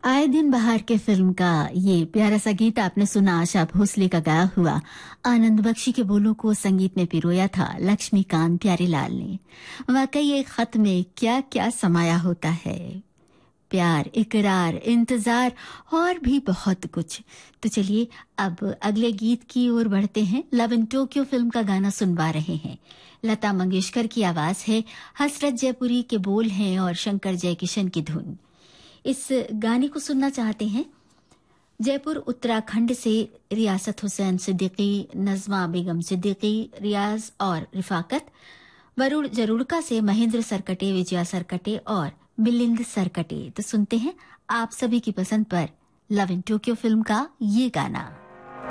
आए दिन बहार के फिल्म का ये प्यारा सा गीत आपने सुना। आशा भोसले का गाया हुआ। आनंद बख्शी के बोलों को संगीत में पिरोया था लक्ष्मीकांत प्यारेलाल ने। वाकई एक खत में क्या क्या समाया होता है। प्यार, इकरार, इंतजार और भी बहुत कुछ। तो चलिए अब अगले गीत की ओर बढ़ते हैं। लव इन टोक्यो फिल्म का गाना सुनवा रहे हैं। लता मंगेशकर की आवाज है, हसरत जयपुरी के बोल हैं और शंकर जयकिशन की धुन। इस गाने को सुनना चाहते हैं जयपुर उत्तराखंड से रियासत हुसैन सिद्दीकी, नजमा बेगम सिद्दीकी, रियाज और रिफाकत। वरुण जरूड़का से महेंद्र सरकटे, विजया सरकटे और मिलिंद सरकटे। तो सुनते हैं आप सभी की पसंद पर लव इन टोक्यो फिल्म का ये गाना।